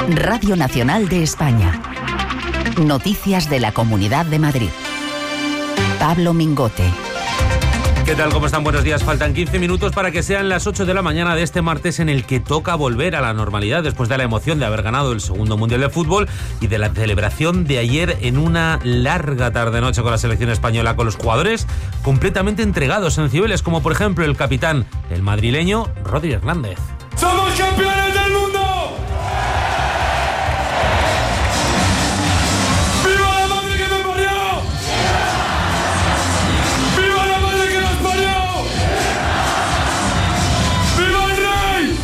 Radio Nacional de España. Noticias de la Comunidad de Madrid. Pablo Mingote. ¿Qué tal? ¿Cómo están? Buenos días. Faltan 15 minutos para que sean las 8 de la mañana de este martes, en el que toca volver a la normalidad después de la emoción de haber ganado el segundo Mundial de Fútbol y de la celebración de ayer en una larga tarde-noche con la selección española, con los jugadores completamente entregados en Cibeles, como por ejemplo el capitán, el madrileño Rodri Hernández. ¡Somos campeones del mundo! ¡Viva la madre que me parió! ¡Viva la madre que nos parió! ¡Viva el rey!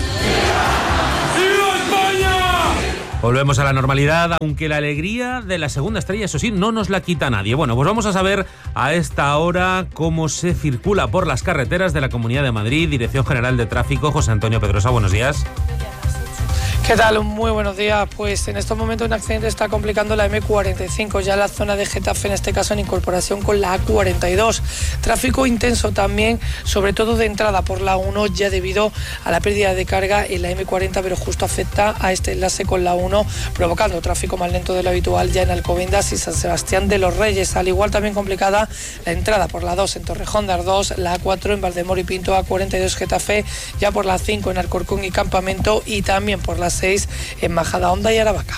¡Viva España! Volvemos a la normalidad, aunque la alegría de la segunda estrella, eso sí, no nos la quita nadie. Bueno, pues vamos a saber a esta hora cómo se circula por las carreteras de la Comunidad de Madrid. Dirección General de Tráfico, José Antonio Pedrosa, buenos días. ¿Qué tal? Muy buenos días. Pues en estos momentos un accidente está complicando la M45, ya en la zona de Getafe, en este caso en incorporación con la A42. Tráfico intenso también, sobre todo de entrada por la 1, ya debido a la pérdida de carga en la M40, pero justo afecta a este enlace con la 1, provocando tráfico más lento de lo habitual ya en Alcobendas y San Sebastián de los Reyes. Al igual también complicada la entrada por la 2 en Torrejón de Ardós, la A4 en Valdemoro y Pinto, A42 Getafe, ya por la 5 en Alcorcón y Campamento, y también por la 6 en Majadahonda y Aravaca.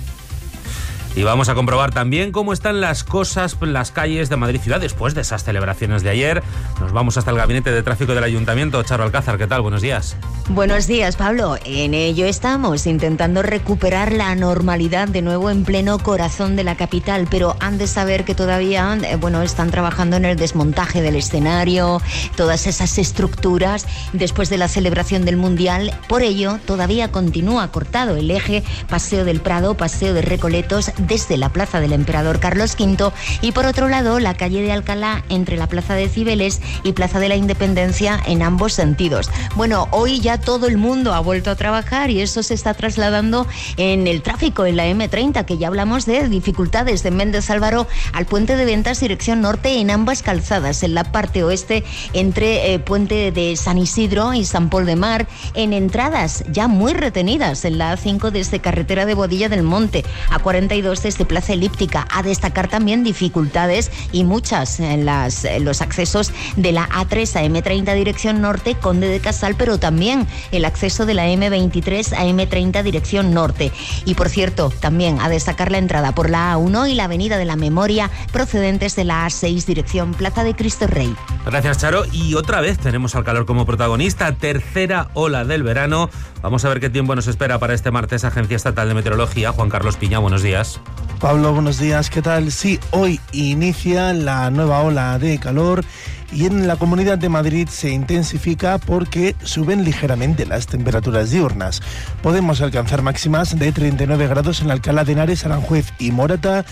Y vamos a comprobar también cómo están las cosas en las calles de Madrid ciudad después de esas celebraciones de ayer. Nos vamos hasta el gabinete de tráfico del Ayuntamiento. Charo Alcázar, ¿qué tal? Buenos días. Buenos días, Pablo. En ello estamos, intentando recuperar la normalidad de nuevo en pleno corazón de la capital, pero han de saber que todavía, están trabajando en el desmontaje del escenario, todas esas estructuras después de la celebración del Mundial. Por ello, todavía continúa cortado el eje Paseo del Prado, Paseo de Recoletos, desde la Plaza del Emperador Carlos V, y por otro lado la calle de Alcalá entre la Plaza de Cibeles y Plaza de la Independencia en ambos sentidos. Bueno, hoy ya todo el mundo ha vuelto a trabajar y eso se está trasladando en el tráfico en la M30, que ya hablamos de dificultades de Méndez Álvaro al Puente de Ventas dirección norte en ambas calzadas, en la parte oeste entre Puente de San Isidro y San Pol de Mar, en entradas ya muy retenidas en la A5 desde carretera de Bodilla del Monte, A42 desde Plaza Elíptica. A destacar también dificultades y muchas en los accesos de la A3 a M30 dirección norte, Conde de Casal, pero también el acceso de la M23 a M30 dirección norte. Y por cierto, también a destacar la entrada por la A1 y la Avenida de la Memoria procedentes de la A6 dirección Plaza de Cristo Rey. Gracias, Charo. Y otra vez tenemos al calor como protagonista, tercera ola del verano. Vamos a ver qué tiempo nos espera para este martes. Agencia Estatal de Meteorología, Juan Carlos Piña, buenos días. Pablo, buenos días, ¿qué tal? Sí, hoy inicia la nueva ola de calor y en la Comunidad de Madrid se intensifica porque suben ligeramente las temperaturas diurnas. Podemos alcanzar máximas de 39 grados en Alcalá de Henares, Aranjuez y Morata,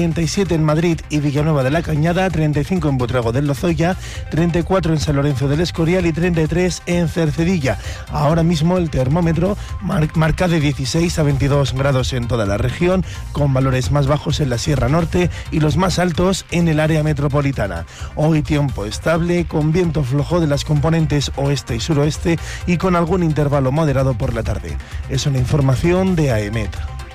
37 en Madrid y Villanueva de la Cañada, 35 en Butrago del Lozoya, 34 en San Lorenzo del Escorial y 33 en Cercedilla. Ahora mismo el termómetro marca de 16 a 22 grados en toda la región, con valores más bajos en la Sierra Norte y los más altos en el área metropolitana. Hoy tiempo estable, con viento flojo de las componentes oeste y suroeste y con algún intervalo moderado por la tarde. Es una información de AEMET.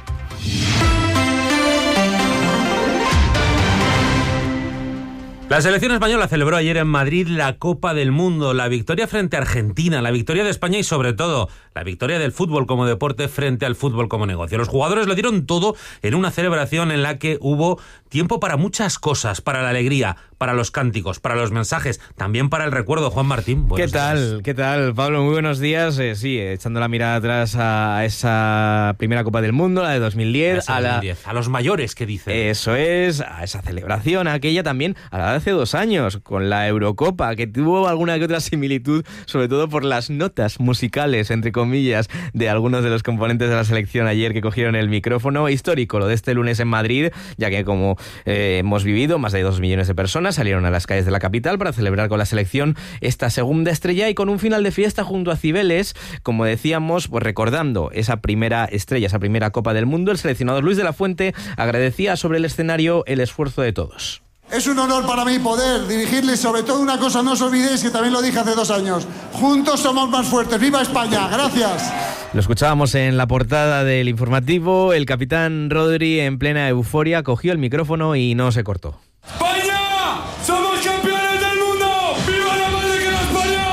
La selección española celebró ayer en Madrid la Copa del Mundo, la victoria frente a Argentina, la victoria de España y sobre todo la victoria del fútbol como deporte frente al fútbol como negocio. Los jugadores lo dieron todo en una celebración en la que hubo tiempo para muchas cosas, para la alegría, para los cánticos, para los mensajes, también para el recuerdo. Juan Martín, buenos días. ¿Qué tal, Pablo? Muy buenos días. Sí, echando la mirada atrás a esa primera Copa del Mundo, la de 2010. A los mayores, que dicen. Eso es, a esa celebración, a aquella también, a la de hace 2 años, con la Eurocopa, que tuvo alguna que otra similitud, sobre todo por las notas musicales, entre comillas, de algunos de los componentes de la selección ayer que cogieron el micrófono. Histórico lo de este lunes en Madrid, ya que como hemos vivido, más de 2 millones de personas salieron a las calles de la capital para celebrar con la selección esta segunda estrella y con un final de fiesta junto a Cibeles, como decíamos, pues recordando esa primera estrella, esa primera Copa del Mundo. El seleccionador Luis de la Fuente agradecía sobre el escenario el esfuerzo de todos. Es un honor para mí poder dirigirles, sobre todo una cosa, no os olvidéis que también lo dije hace 2 años. Juntos somos más fuertes. ¡Viva España! ¡Gracias! Lo escuchábamos en la portada del informativo. El capitán Rodri, en plena euforia, cogió el micrófono y no se cortó. ¡España! ¡Somos campeones del mundo! ¡Viva la madre que nos parió!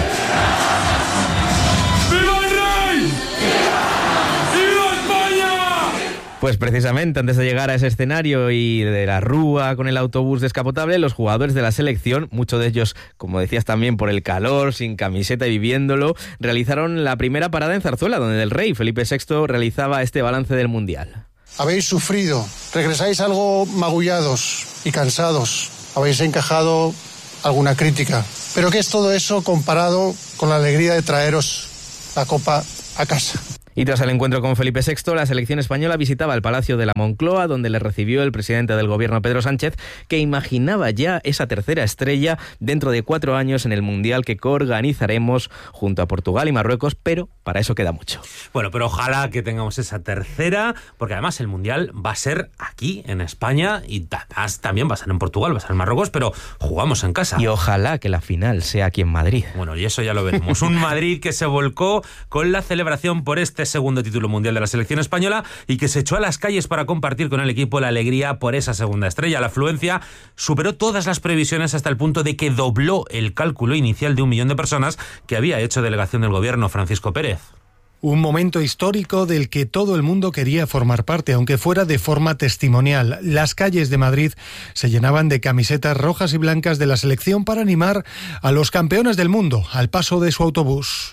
¡Viva el rey! ¡Viva España! Pues precisamente antes de llegar a ese escenario y de la rúa con el autobús descapotable, los jugadores de la selección, muchos de ellos, como decías también, por el calor, sin camiseta y viviéndolo, realizaron la primera parada en Zarzuela, donde el rey Felipe VI realizaba este balance del Mundial. Habéis sufrido, regresáis algo magullados y cansados. Habéis encajado alguna crítica. Pero ¿qué es todo eso comparado con la alegría de traeros la copa a casa? Y tras el encuentro con Felipe VI, la selección española visitaba el Palacio de la Moncloa, donde le recibió el presidente del gobierno, Pedro Sánchez, que imaginaba ya esa tercera estrella dentro de 4 años en el Mundial que coorganizaremos junto a Portugal y Marruecos, pero para eso queda mucho. Bueno, pero ojalá que tengamos esa tercera, porque además el Mundial va a ser aquí, en España, y también va a ser en Portugal, va a ser en Marruecos, pero jugamos en casa. Y ojalá que la final sea aquí en Madrid. Bueno, y eso ya lo veremos. Un Madrid que se volcó con la celebración por este segundo título mundial de la selección española y que se echó a las calles para compartir con el equipo la alegría por esa segunda estrella. La afluencia superó todas las previsiones hasta el punto de que dobló el cálculo inicial de 1 millón de personas que había hecho delegación del gobierno, Francisco Pérez. Un momento histórico del que todo el mundo quería formar parte, aunque fuera de forma testimonial. Las calles de Madrid se llenaban de camisetas rojas y blancas de la selección para animar a los campeones del mundo al paso de su autobús.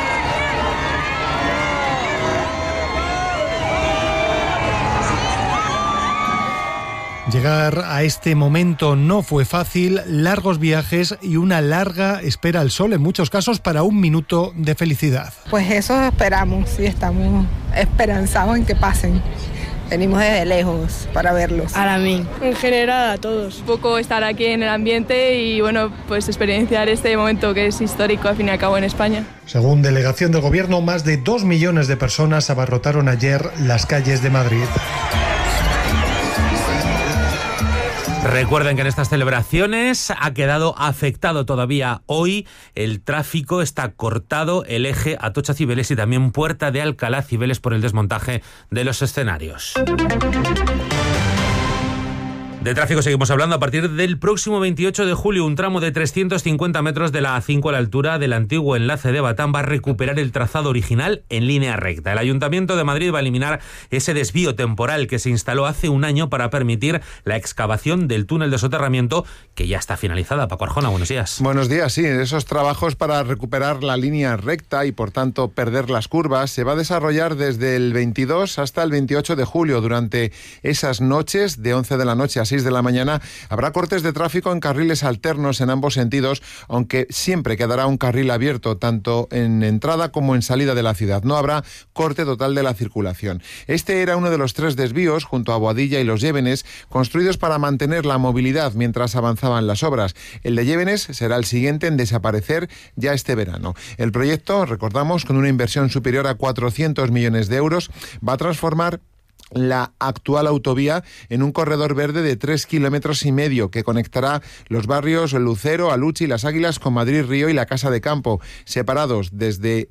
Llegar a este momento no fue fácil, largos viajes y una larga espera al sol, en muchos casos para 1 minuto de felicidad. Pues eso esperamos, sí, estamos esperanzados en que pasen. Venimos desde lejos para verlos. A mí. En general a todos. Un poco estar aquí en el ambiente y bueno, pues experienciar este momento que es histórico al fin y al cabo en España. Según delegación del gobierno, más de 2 millones de personas abarrotaron ayer las calles de Madrid. Recuerden que en estas celebraciones ha quedado afectado todavía hoy. El tráfico está cortado, el eje Atocha-Cibeles y también Puerta de Alcalá-Cibeles por el desmontaje de los escenarios. De tráfico seguimos hablando a partir del próximo 28 de julio. Un tramo de 350 metros de la A5 a la altura del antiguo enlace de Batán va a recuperar el trazado original en línea recta. El Ayuntamiento de Madrid va a eliminar ese desvío temporal que se instaló hace un año para permitir la excavación del túnel de soterramiento que ya está finalizada. Paco Arjona, buenos días. Buenos días, sí. Esos trabajos para recuperar la línea recta y por tanto perder las curvas se va a desarrollar desde el 22 hasta el 28 de julio. Durante esas noches, de 11 de la noche a 6 de la mañana, habrá cortes de tráfico en carriles alternos en ambos sentidos, aunque siempre quedará un carril abierto tanto en entrada como en salida de la ciudad. No habrá corte total de la circulación. Este era uno de los 3 desvíos, junto a Boadilla y Los Llévenes, construidos para mantener la movilidad mientras avanzaban las obras. El de Llévenes será el siguiente en desaparecer ya este verano. El proyecto, recordamos, con una inversión superior a 400 millones de euros, va a transformar la actual autovía en un corredor verde de 3,5 kilómetros que conectará los barrios Lucero, Aluche y Las Águilas con Madrid Río y la Casa de Campo, separados desde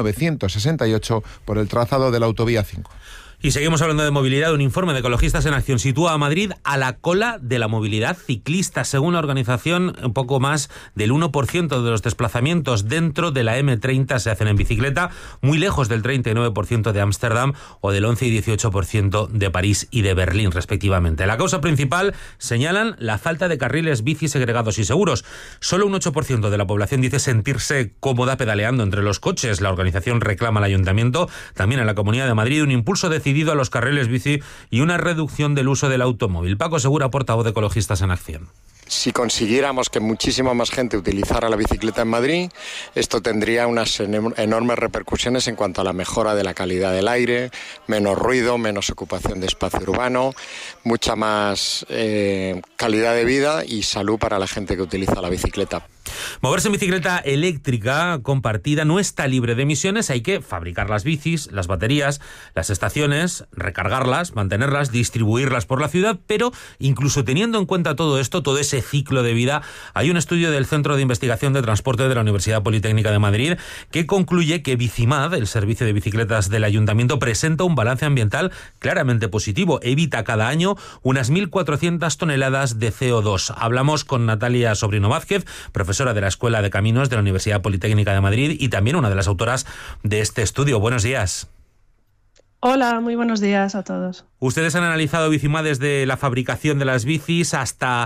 1968 por el trazado de la autovía 5. Y seguimos hablando de movilidad. Un informe de Ecologistas en Acción sitúa a Madrid a la cola de la movilidad ciclista. Según la organización, un poco más del 1% de los desplazamientos dentro de la M30 se hacen en bicicleta, muy lejos del 39% de Ámsterdam o del 11 y 18% de París y de Berlín, respectivamente. La causa principal, señalan, la falta de carriles bici segregados y seguros. Solo un 8% de la población dice sentirse cómoda pedaleando entre los coches. La organización reclama al Ayuntamiento, también a la Comunidad de Madrid, un impulso decidido a los carriles bici y una reducción del uso del automóvil. Paco Segura, portavoz de Ecologistas en Acción. Si consiguiéramos que muchísima más gente utilizara la bicicleta en Madrid, esto tendría unas enormes repercusiones en cuanto a la mejora de la calidad del aire, menos ruido, menos ocupación de espacio urbano, mucha más calidad de vida y salud para la gente que utiliza la bicicleta. Moverse en bicicleta eléctrica compartida no está libre de emisiones. Hay que fabricar las bicis, las baterías, las estaciones, recargarlas, mantenerlas, distribuirlas por la ciudad, pero incluso teniendo en cuenta todo esto, todo ese ciclo de vida, hay un estudio del Centro de Investigación de Transporte de la Universidad Politécnica de Madrid que concluye que Bicimad, el servicio de bicicletas del Ayuntamiento, presenta un balance ambiental claramente positivo. Evita cada año unas 1.400 toneladas de CO2. Hablamos con Natalia Sobrino Vázquez, profesora de la Escuela de Caminos de la Universidad Politécnica de Madrid y también una de las autoras de este estudio. Buenos días. Hola, muy buenos días a todos. Ustedes han analizado Bicimad desde la fabricación de las bicis hasta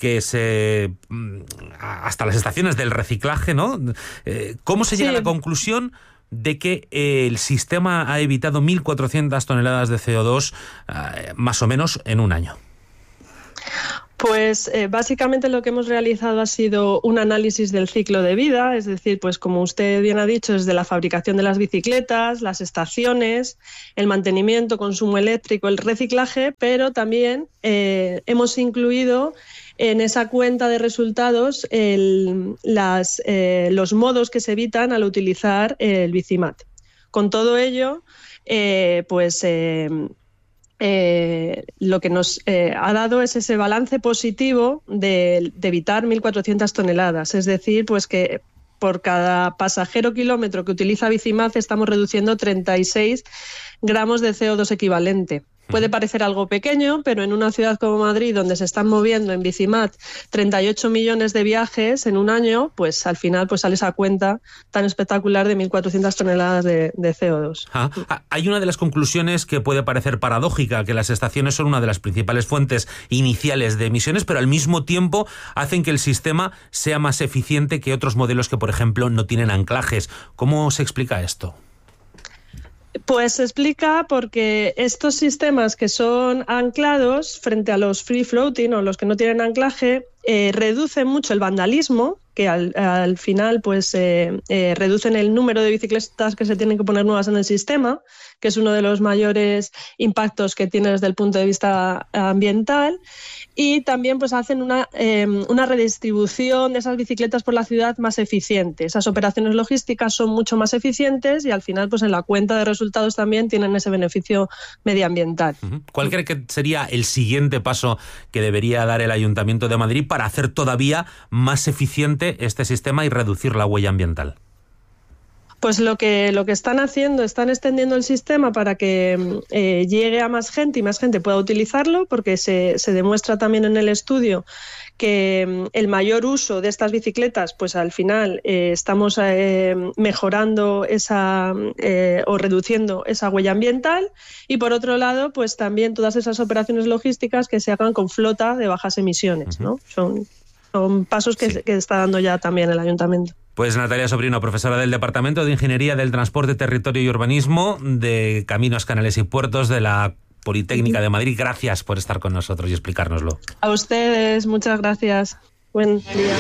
las estaciones del reciclaje, ¿no? ¿Cómo se llega a la conclusión de que el sistema ha evitado 1.400 toneladas de CO2 más o menos en un año? Pues básicamente lo que hemos realizado ha sido un análisis del ciclo de vida, es decir, pues como usted bien ha dicho, desde la fabricación de las bicicletas, las estaciones, el mantenimiento, consumo eléctrico, el reciclaje, pero también hemos incluido en esa cuenta de resultados los modos que se evitan al utilizar el Bicimad. Con todo ello, lo que nos ha dado es ese balance positivo de evitar 1.400 toneladas. Es decir, pues que por cada pasajero kilómetro que utiliza Bicimad estamos reduciendo 36 gramos de CO2 equivalente. Puede parecer algo pequeño, pero en una ciudad como Madrid, donde se están moviendo en Bicimad 38 millones de viajes en un año, pues al final pues sale esa cuenta tan espectacular de 1.400 toneladas de CO2. Hay una de las conclusiones que puede parecer paradójica, que las estaciones son una de las principales fuentes iniciales de emisiones, pero al mismo tiempo hacen que el sistema sea más eficiente que otros modelos que, por ejemplo, no tienen anclajes. ¿Cómo se explica esto? Pues se explica porque estos sistemas que son anclados frente a los free floating o los que no tienen anclaje reducen mucho el vandalismo, que al final pues reducen el número de bicicletas que se tienen que poner nuevas en el sistema, que es uno de los mayores impactos que tiene desde el punto de vista ambiental, y también pues hacen una redistribución de esas bicicletas por la ciudad más eficiente. Esas operaciones logísticas son mucho más eficientes y al final pues en la cuenta de resultados también tienen ese beneficio medioambiental. ¿Cuál cree que sería el siguiente paso que debería dar el Ayuntamiento de Madrid para hacer todavía más eficiente este sistema y reducir la huella ambiental? Pues lo que están haciendo, están extendiendo el sistema para que llegue a más gente y más gente pueda utilizarlo, porque se demuestra también en el estudio que el mayor uso de estas bicicletas, pues al final estamos mejorando o reduciendo esa huella ambiental, y por otro lado, pues también todas esas operaciones logísticas que se hagan con flota de bajas emisiones, ¿no? Son pasos que está dando ya también el Ayuntamiento. Pues Natalia Sobrino, profesora del Departamento de Ingeniería del Transporte, Territorio y Urbanismo de Caminos, Canales y Puertos de la Politécnica de Madrid. Gracias por estar con nosotros y explicárnoslo. A ustedes, muchas gracias. Buen día.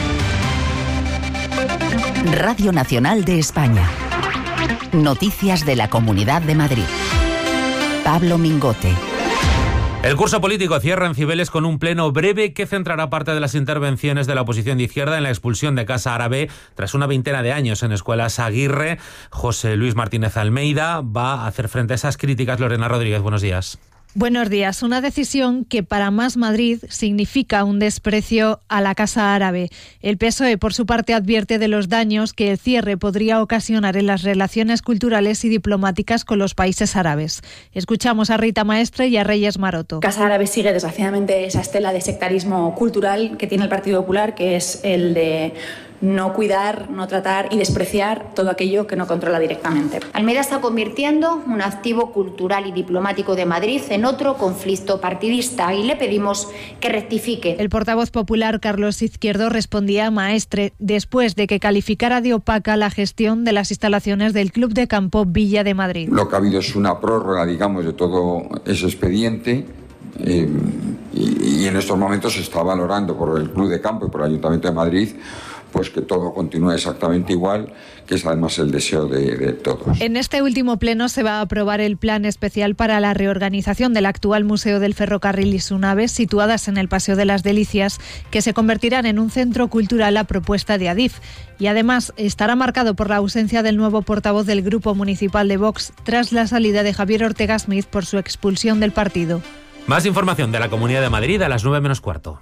Radio Nacional de España. Noticias de la Comunidad de Madrid. Pablo Mingote. El curso político cierra en Cibeles con un pleno breve que centrará parte de las intervenciones de la oposición de izquierda en la expulsión de Casa Árabe tras una veintena de años en Escuelas Aguirre. José Luis Martínez Almeida va a hacer frente a esas críticas. Lorena Rodríguez, buenos días. Buenos días. Una decisión que para Más Madrid significa un desprecio a la Casa Árabe. El PSOE, por su parte, advierte de los daños que el cierre podría ocasionar en las relaciones culturales y diplomáticas con los países árabes. Escuchamos a Rita Maestre y a Reyes Maroto. Casa Árabe sigue, desgraciadamente, esa estela de sectarismo cultural que tiene el Partido Popular, que es el de no cuidar, no tratar y despreciar todo aquello que no controla directamente. Almeida está convirtiendo un activo cultural y diplomático de Madrid en otro conflicto partidista y le pedimos que rectifique. El portavoz popular Carlos Izquierdo respondía a Maestre después de que calificara de opaca la gestión de las instalaciones del Club de Campo Villa de Madrid. Lo que ha habido es una prórroga, digamos, de todo ese expediente. Y en estos momentos se está valorando por el Club de Campo y por el Ayuntamiento de Madrid pues que todo continúe exactamente igual, que es además el deseo de todos. En este último pleno se va a aprobar el plan especial para la reorganización del actual Museo del Ferrocarril y su nave, situadas en el Paseo de las Delicias, que se convertirán en un centro cultural a propuesta de Adif. Y además estará marcado por la ausencia del nuevo portavoz del Grupo Municipal de Vox tras la salida de Javier Ortega Smith por su expulsión del partido. Más información de la Comunidad de Madrid a las 9 menos cuarto.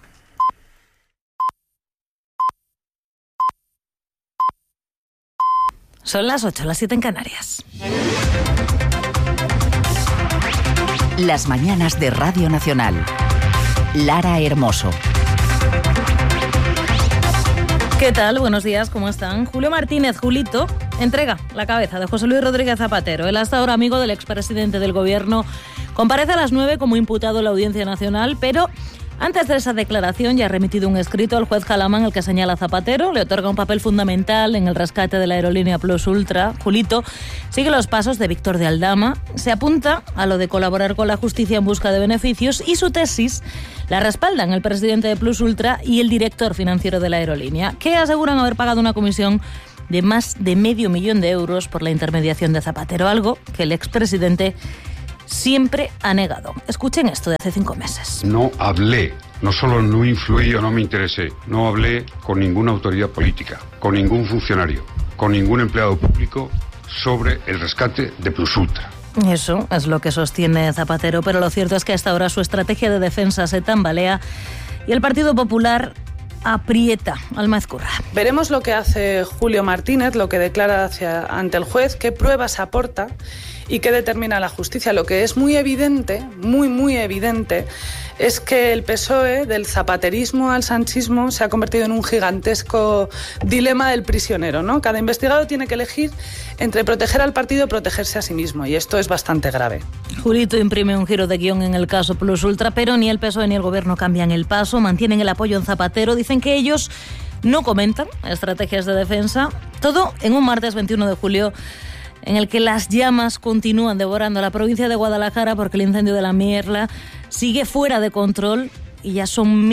Son las 8, las 7 en Canarias. Las mañanas de Radio Nacional. Lara Hermoso. ¿Qué tal? Buenos días, ¿cómo están? Julio Martínez, Julito, entrega la cabeza de José Luis Rodríguez Zapatero. El hasta ahora amigo del expresidente del Gobierno comparece a las 9 como imputado en la Audiencia Nacional, pero antes de esa declaración ya ha remitido un escrito al juez Calamán, el que señala a Zapatero, le otorga un papel fundamental en el rescate de la aerolínea Plus Ultra. Julito sigue los pasos de Víctor de Aldama, se apunta a lo de colaborar con la justicia en busca de beneficios y su tesis la respaldan el presidente de Plus Ultra y el director financiero de la aerolínea, que aseguran haber pagado una comisión de más de $500,000 de euros por la intermediación de Zapatero, algo que el expresidente siempre ha negado. Escuchen esto de hace 5 meses. No hablé, no solo no influí o no me interesé, no hablé con ninguna autoridad política, con ningún funcionario, con ningún empleado público sobre el rescate de Plus Ultra. Eso es lo que sostiene Zapatero, pero lo cierto es que hasta ahora su estrategia de defensa se tambalea y el Partido Popular aprieta al Mazcurra. Veremos lo que hace Julio Martínez, lo que declara ante el juez, qué pruebas aporta y qué determina la justicia. Lo que es muy evidente, muy evidente, es que el PSOE, del zapaterismo al sanchismo, se ha convertido en un gigantesco dilema del prisionero, ¿no? Cada investigado tiene que elegir entre proteger al partido o protegerse a sí mismo, y esto es bastante grave. Julito imprime un giro de guión en el caso Plus Ultra, pero ni el PSOE ni el Gobierno cambian el paso, mantienen el apoyo en Zapatero, dicen que ellos no comentan estrategias de defensa. Todo en un martes 21 de julio en el que las llamas continúan devorando la provincia de Guadalajara porque el incendio de la Mierla sigue fuera de control y ya son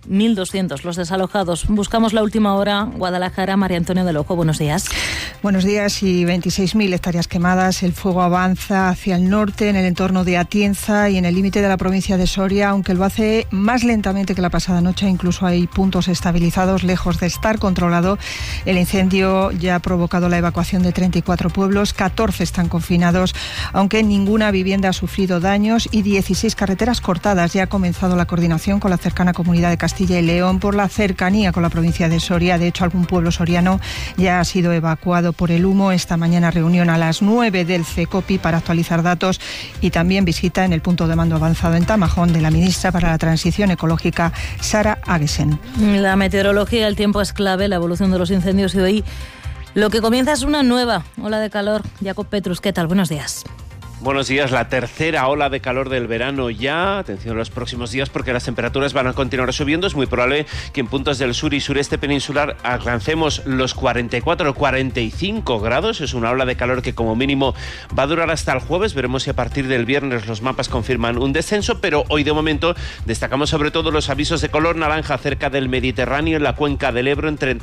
1.200 los desalojados. Buscamos la última hora. Guadalajara, María Antonia del Ojo, buenos días. Buenos días. Y 26.000 hectáreas quemadas. El fuego avanza hacia el norte, en el entorno de Atienza y en el límite de la provincia de Soria, aunque lo hace más lentamente que la pasada noche. Incluso hay puntos estabilizados, lejos de estar controlado. El incendio ya ha provocado la evacuación de 34 pueblos, 14 están confinados, aunque ninguna vivienda ha sufrido daños y 16 carreteras cortadas. Ya ha comenzado la coordinación con la cercana comunidad de Castilla y León por la cercanía con la provincia de Soria. De hecho, algún pueblo soriano ya ha sido evacuado por el humo. Esta mañana reunión a las 9 del CECOPI para actualizar datos y también visita en el punto de mando avanzado en Tamajón de la ministra para la Transición Ecológica, Sara Agesen. La meteorología, el tiempo es clave, la evolución de los incendios y hoy lo que comienza es una nueva ola de calor. Jacob Petrus, ¿qué tal? Buenos días. Buenos días, la tercera ola de calor del verano ya. Atención a los próximos días porque las temperaturas van a continuar subiendo. Es muy probable que en puntos del sur y sureste peninsular alcancemos los 44 o 45 grados. Es una ola de calor que como mínimo va a durar hasta el jueves. Veremos si a partir del viernes los mapas confirman un descenso, pero hoy de momento destacamos sobre todo los avisos de color naranja cerca del Mediterráneo, en la cuenca del Ebro entre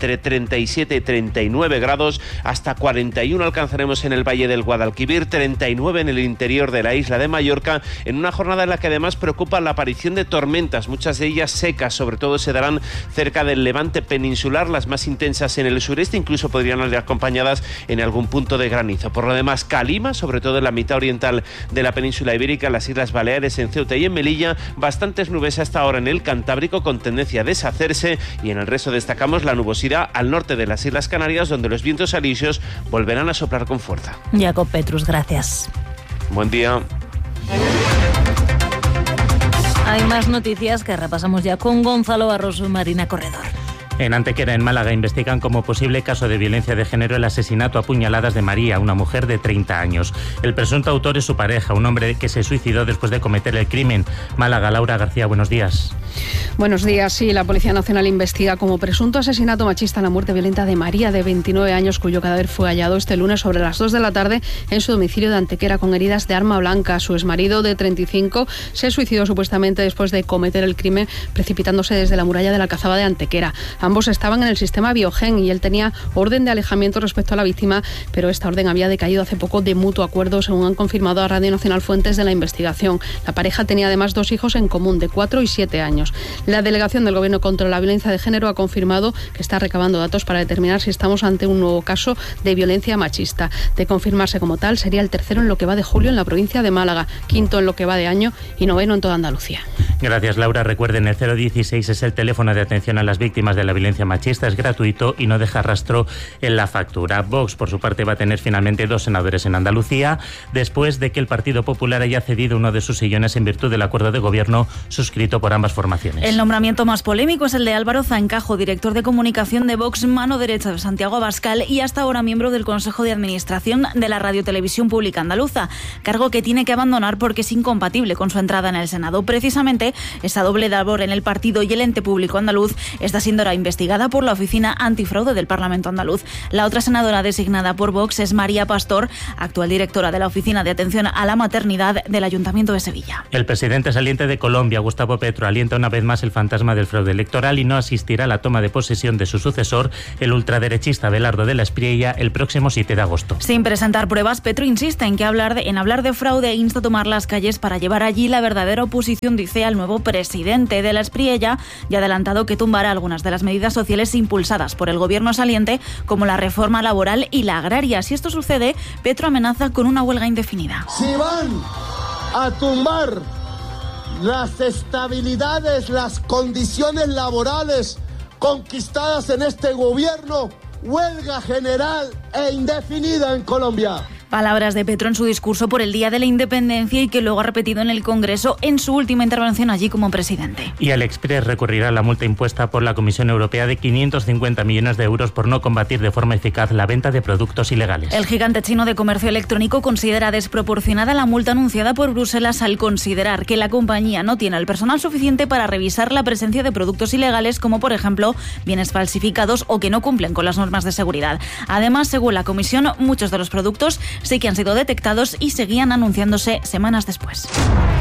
37 y 39 grados, hasta 41 alcanzaremos en el Valle del Guadalquivir, 39 en el interior de la isla de Mallorca, en una jornada en la que además preocupa la aparición de tormentas, muchas de ellas secas, sobre todo se darán cerca del levante peninsular, las más intensas en el sureste, incluso podrían ir acompañadas en algún punto de granizo. Por lo demás, calima, sobre todo en la mitad oriental de la península ibérica, en las Islas Baleares, en Ceuta y en Melilla, bastantes nubes hasta ahora en el Cantábrico con tendencia a deshacerse, y en el resto destacamos la nubosidad al norte de las Islas Canarias, donde los vientos alisios volverán a soplar con fuerza. Jacob Petrus, gracias. Buen día. Hay más noticias que repasamos ya con Gonzalo Barroso y Marina Corredor. En Antequera, en Málaga, investigan como posible caso de violencia de género el asesinato a puñaladas de María, una mujer de 30 años. El presunto autor es su pareja, un hombre que se suicidó después de cometer el crimen. Málaga, Laura García, buenos días. Buenos días. Sí, la Policía Nacional investiga como presunto asesinato machista la muerte violenta de María, de 29 años, cuyo cadáver fue hallado este lunes sobre las 2 de la tarde en su domicilio de Antequera con heridas de arma blanca. Su exmarido, de 35, se suicidó supuestamente después de cometer el crimen precipitándose desde la muralla de la Alcazaba de Antequera. Ambos estaban en el sistema Biogen y él tenía orden de alejamiento respecto a la víctima, pero esta orden había decaído hace poco de mutuo acuerdo, según han confirmado a Radio Nacional fuentes de la investigación. La pareja tenía además 2 hijos en común, de 4 y 7 años. La delegación del Gobierno contra la violencia de género ha confirmado que está recabando datos para determinar si estamos ante un nuevo caso de violencia machista. De confirmarse como tal, sería el tercero en lo que va de julio en la provincia de Málaga, quinto en lo que va de año y noveno en toda Andalucía. Gracias, Laura. Recuerden, el 016 es el teléfono de atención a las víctimas de la violencia machista, es gratuito y no deja rastro en la factura. Vox, por su parte, va a tener finalmente 2 senadores en Andalucía, después de que el Partido Popular haya cedido uno de sus sillones en virtud del acuerdo de gobierno suscrito por ambas formaciones. El nombramiento más polémico es el de Álvaro Zaencajo, director de comunicación de Vox, mano derecha de Santiago Abascal y hasta ahora miembro del Consejo de Administración de la Radiotelevisión Pública Andaluza, cargo que tiene que abandonar porque es incompatible con su entrada en el Senado. Precisamente, esa doble labor en el partido y el ente público andaluz está siendo ahora investigada por la Oficina Antifraude del Parlamento andaluz. La otra senadora designada por Vox es María Pastor, actual directora de la Oficina de Atención a la Maternidad del Ayuntamiento de Sevilla. El presidente saliente de Colombia, Gustavo Petro, alienta una vez más el fantasma del fraude electoral y no asistirá a la toma de posesión de su sucesor, el ultraderechista Abelardo de la Espriella, el próximo 7 de agosto. Sin presentar pruebas, Petro insiste en hablar de fraude e insta a tomar las calles para llevar allí la verdadera oposición, dice, al nuevo presidente. De la Espriella ya ha adelantado que tumbará algunas de las medidas sociales impulsadas por el gobierno saliente, como la reforma laboral y la agraria. Si esto sucede, Petro amenaza con una huelga indefinida. Si van a tumbar las estabilidades, las condiciones laborales conquistadas en este gobierno, huelga general e indefinida en Colombia. Palabras de Petro en su discurso por el Día de la Independencia y que luego ha repetido en el Congreso en su última intervención allí como presidente. Y AliExpress recurrirá a la multa impuesta por la Comisión Europea de 550 millones de euros por no combatir de forma eficaz la venta de productos ilegales. El gigante chino de comercio electrónico considera desproporcionada la multa anunciada por Bruselas al considerar que la compañía no tiene el personal suficiente para revisar la presencia de productos ilegales, como por ejemplo bienes falsificados o que no cumplen con las normas de seguridad. Además, según la Comisión, muchos de los productos sí que han sido detectados y seguían anunciándose semanas después.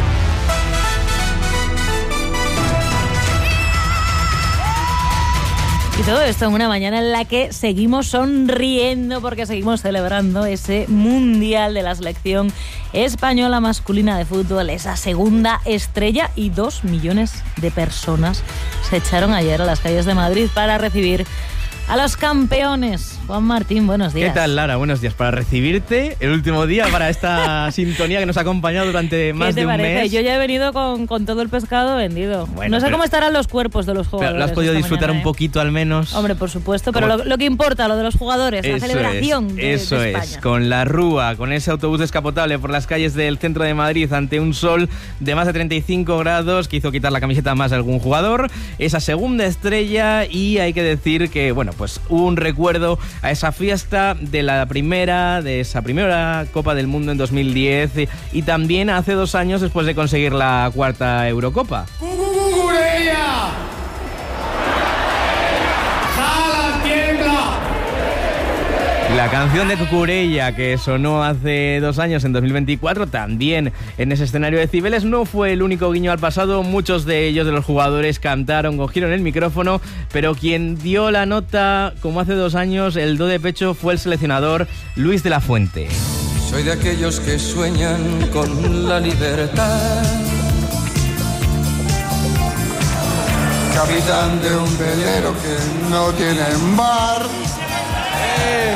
Y todo esto en una mañana en la que seguimos sonriendo porque seguimos celebrando ese Mundial de la selección española masculina de fútbol, esa segunda estrella, y 2 millones de personas se echaron ayer a las calles de Madrid para recibir a los campeones. Juan Martín, buenos días. ¿Qué tal, Lara? Buenos días. Para recibirte, el último día para esta sintonía que nos ha acompañado durante más de un mes. Yo ya he venido con todo el pescado vendido. Bueno, no sé cómo estarán los cuerpos de los jugadores. Pero lo has podido disfrutar mañana, un poquito al menos. Hombre, por supuesto, pero lo que importa, lo de los jugadores, la celebración de España. Eso es, con la Rúa, con ese autobús descapotable por las calles del centro de Madrid ante un sol de más de 35 grados que hizo quitar la camiseta más de algún jugador. Esa segunda estrella, y hay que decir que, bueno, pues un recuerdo a esa fiesta de esa primera Copa del Mundo en 2010 y también hace 2 años después de conseguir la 4ª Eurocopa. ¡Cucureya! ¡Jala, tiembla! La canción de Cucurella, que sonó hace 2 años, en 2024, también en ese escenario de Cibeles, no fue el único guiño al pasado. Muchos de ellos, de los jugadores, cantaron, cogieron el micrófono, pero quien dio la nota, como hace 2 años, el do de pecho, fue el seleccionador Luis de la Fuente. Soy de aquellos que sueñan con la libertad, capitán de un velero que no tiene bar.